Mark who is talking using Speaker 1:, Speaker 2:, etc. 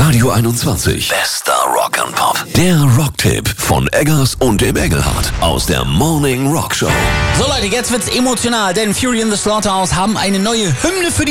Speaker 1: Radio 21. Bester Rock'n'Pop. Der Rocktipp von Eggers und dem Engelhardt aus der Morning Rock Show.
Speaker 2: So Leute, jetzt wird's emotional, denn Fury in the Slaughterhouse haben eine neue Hymne für die